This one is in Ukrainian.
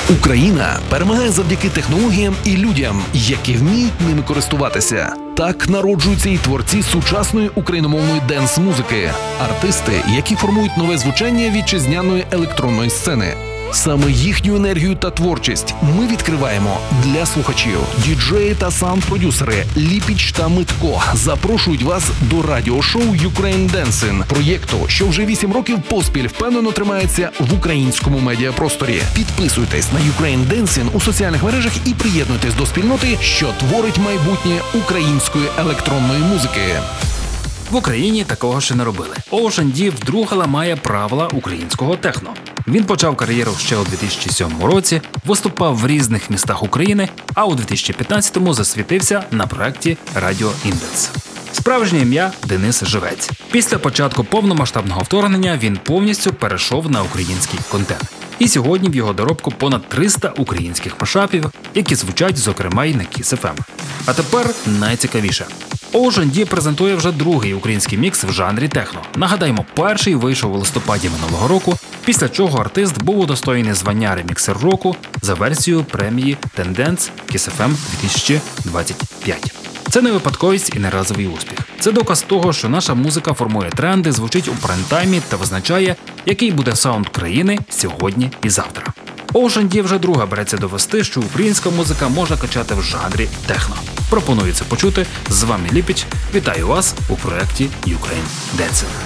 Україна перемагає завдяки технологіям і людям, які вміють ними користуватися. Так народжуються і творці сучасної україномовної денс-музики, артисти, які формують нове звучання вітчизняної електронної сцени. Саме їхню енергію та творчість ми відкриваємо для слухачів. Діджеї та саунд-продюсери Ліпіч та Митко запрошують вас до радіошоу «Ukraine Dancing», проєкту, що вже 8 років поспіль впевнено тримається в українському медіапросторі. Підписуйтесь на «Ukraine Dancing» у соціальних мережах і приєднуйтесь до спільноти, що творить майбутнє української електронної музики. В Україні такого ще не робили. Ocean D вдруге ламає правила українського техно. Він почав кар'єру ще у 2007 році, виступав в різних містах України, а у 2015-му засвітився на проєкті «Радіо Індекс». Справжнє ім'я – Денис Живець. Після початку повномасштабного вторгнення він повністю перейшов на український контент. І сьогодні в його доробку понад 300 українських мешапів, які звучать, зокрема, й на Kiss FM. А тепер найцікавіше. Ocean D презентує вже другий український мікс в жанрі техно. Нагадаємо, перший вийшов у листопаді минулого року, після чого артист був удостоєний звання реміксер року за версією премії Tendence Kiss FM 2025. Це не випадковість і не разовий успіх. Це доказ того, що наша музика формує тренди, звучить у прайм-таймі та визначає, який буде саунд країни сьогодні і завтра. Ocean D вже друга береться довести, що українська музика може качати в жанрі техно. Пропоную це почути. З вами Ліпіч. Вітаю вас у проєкті «Ukraine Dancing».